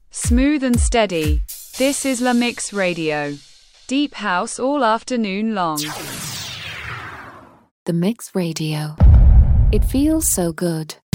Smooth and steady. This is La Mix Radio. Deep house all afternoon long. The Mix Radio. It feels so good.